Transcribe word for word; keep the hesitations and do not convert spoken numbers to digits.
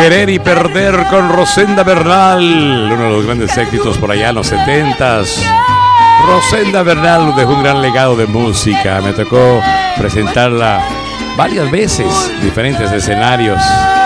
Querer y perder con Rosenda Bernal, uno de los grandes éxitos por allá en los setentas. Rosenda Bernal nos dejó un gran legado de música. Me tocó presentarla varias veces, diferentes escenarios.